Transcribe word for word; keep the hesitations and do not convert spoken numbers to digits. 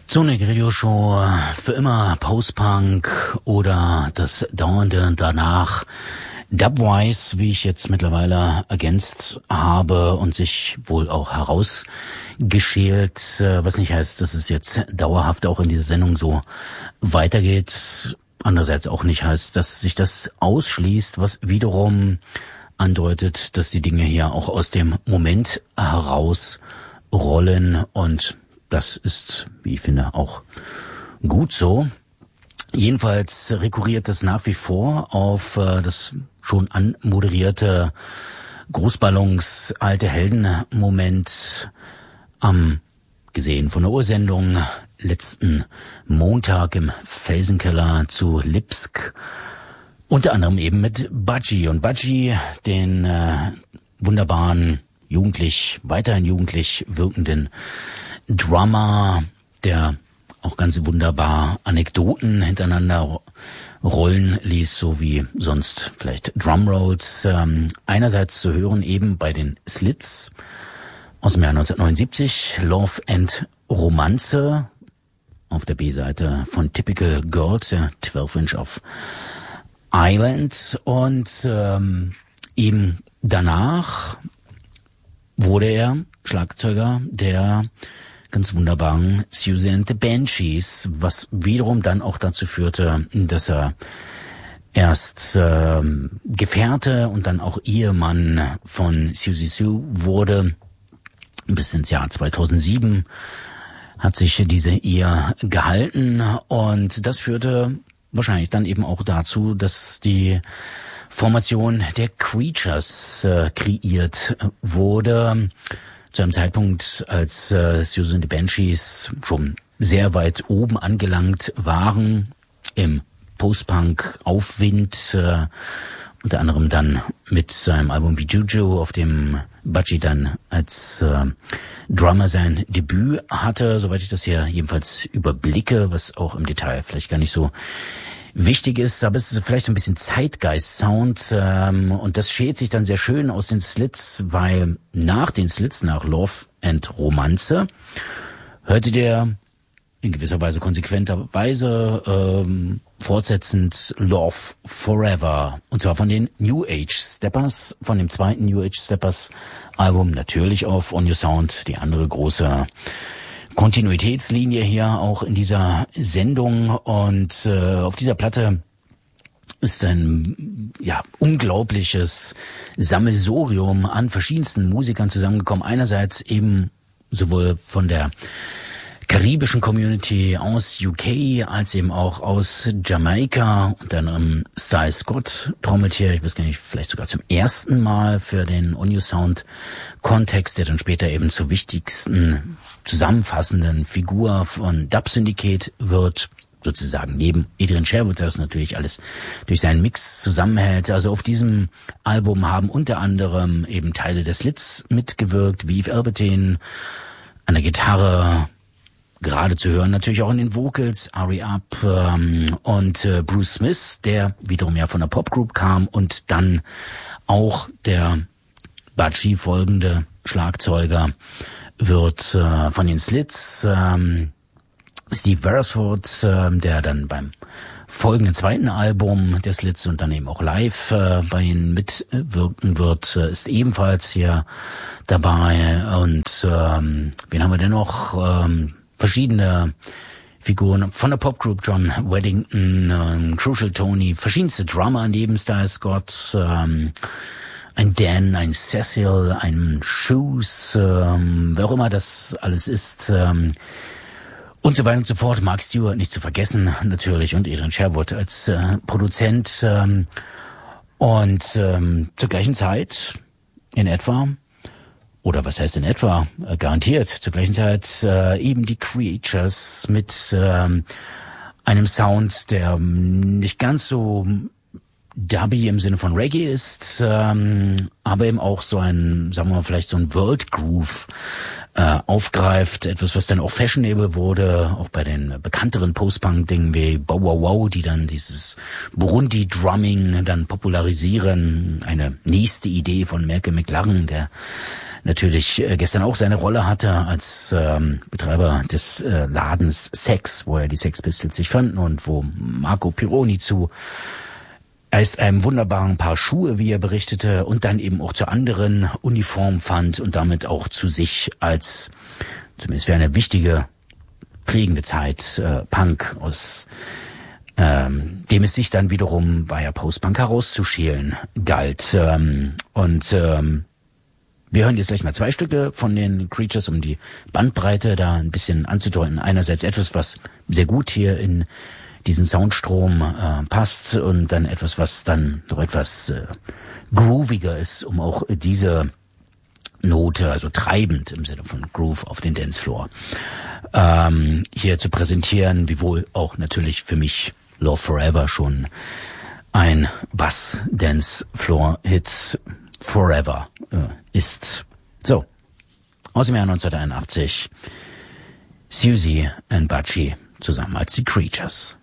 Sonic Radio Show, für immer Post-Punk oder das dauernde danach Dubwise, wie ich jetzt mittlerweile ergänzt habe und sich wohl auch herausgeschält, was nicht heißt, dass es jetzt dauerhaft auch in dieser Sendung so weitergeht. Andererseits auch nicht heißt, dass sich das ausschließt, was wiederum andeutet, dass die Dinge hier auch aus dem Moment herausrollen, und das ist, wie ich finde, auch gut so. Jedenfalls rekurriert das nach wie vor auf äh, das schon anmoderierte Großballons alte Helden-Moment am, gesehen von der Ursendung, letzten Montag im Felsenkeller zu Lipsk. Unter anderem eben mit Budgie. Und Budgie, den äh, wunderbaren, jugendlich, weiterhin jugendlich wirkenden Drummer, der auch ganz wunderbar Anekdoten hintereinander rollen ließ, so wie sonst vielleicht Drumrolls. Ähm, einerseits zu hören eben bei den Slits aus dem Jahr neunzehnhundertneunundsiebzig, Love and Romanze auf der B-Seite von Typical Girls, ja, zwölf Inch of Island. Und ähm, eben danach wurde er Schlagzeuger der ganz wunderbaren Siouxsie and the Banshees, was wiederum dann auch dazu führte, dass er erst äh, Gefährte und dann auch Ehemann von Siouxsie Sioux wurde. Bis ins Jahr zweitausendsieben hat sich diese Ehe gehalten, und das führte wahrscheinlich dann eben auch dazu, dass die Formation der Creatures äh, kreiert wurde. Zu einem Zeitpunkt, als äh, Siouxsie and the Banshees schon sehr weit oben angelangt waren im Post-Punk-Aufwind, äh, unter anderem dann mit seinem Album wie Juju, auf dem Budgie dann als äh, Drummer sein Debüt hatte, soweit ich das hier jedenfalls überblicke, was auch im Detail vielleicht gar nicht so wichtig ist, aber es ist vielleicht so ein bisschen Zeitgeist-Sound, ähm, und das schält sich dann sehr schön aus den Slits, weil nach den Slits, nach Love and Romanze, hörte der in gewisser Weise konsequenterweise ähm, fortsetzend Love Forever, und zwar von den New Age Steppers, von dem zweiten New Age Steppers Album, natürlich auf On Your Sound, die andere große Kontinuitätslinie hier auch in dieser Sendung. Und äh, auf dieser Platte ist ein ja unglaubliches Sammelsurium an verschiedensten Musikern zusammengekommen. Einerseits eben sowohl von der karibischen Community aus U K als eben auch aus Jamaika, und dann um Styles Scott trommelt hier, ich weiß gar nicht, vielleicht sogar zum ersten Mal für den On Your Sound Kontext, der dann später eben zur wichtigsten zusammenfassenden Figur von Dub Syndicate wird, sozusagen neben Adrian Sherwood, der das natürlich alles durch seinen Mix zusammenhält. Also auf diesem Album haben unter anderem eben Teile der Slits mitgewirkt, wie Yves Albertine an der Gitarre, gerade zu hören natürlich auch in den Vocals, Ari Up ähm, und äh, Bruce Smith, der wiederum ja von der Popgroup kam, und dann auch der Budgie folgende Schlagzeuger wird äh, von den Slits ähm, Steve Beresford, äh, der dann beim folgenden zweiten Album der Slits und dann eben auch live äh, bei ihnen mitwirken wird, äh, ist ebenfalls hier dabei. Und ähm, wen haben wir denn noch? Ähm, verschiedene Figuren von der Popgroup, John Weddington, ähm, Crucial Tony, verschiedenste Drummer neben Styles Scott, ähm, ein Dan, ein Cecil, ein Shoes, ähm, wer auch immer das alles ist, ähm, und so weiter und so fort. Mark Stewart nicht zu vergessen natürlich, und Adrian Sherwood als äh, Produzent, ähm, und ähm, zur gleichen Zeit in etwa, oder was heißt in etwa, äh, garantiert zur gleichen Zeit äh, eben die Creatures mit ähm, einem Sound, der nicht ganz so Dubby im Sinne von Reggae ist, ähm, aber eben auch so ein, sagen wir mal, vielleicht so ein World Groove äh, aufgreift, etwas, was dann auch fashionable wurde, auch bei den bekannteren Post-Punk-Dingen wie Bow Wow Wow, die dann dieses Burundi-Drumming dann popularisieren. Eine nächste Idee von Malcolm McLaren, der natürlich äh, gestern auch seine Rolle hatte als ähm, Betreiber des äh, Ladens Sex, wo ja die Sex Pistols sich fanden und wo Marco Pironi zu erst einem wunderbaren Paar Schuhe, wie er berichtete, und dann eben auch zur anderen Uniform fand und damit auch zu sich als, zumindest für eine wichtige, prägende Zeit, äh, Punk aus ähm, dem es sich dann wiederum via Post-Punk herauszuschälen galt. Ähm, und ähm, wir hören jetzt gleich mal zwei Stücke von den Creatures, um die Bandbreite da ein bisschen anzudeuten. Einerseits etwas, was sehr gut hier in diesen Soundstrom äh, passt, und dann etwas, was dann noch etwas äh, grooviger ist, um auch äh, diese Note, also treibend im Sinne von Groove auf den Dancefloor, ähm, hier zu präsentieren, wiewohl auch natürlich für mich Love Forever schon ein Bass-Dance-Floor-Hit Forever äh, ist. So, aus dem Jahr neunzehnhunderteinundachtzig, Siouxsie and Butchie zusammen als die Creatures.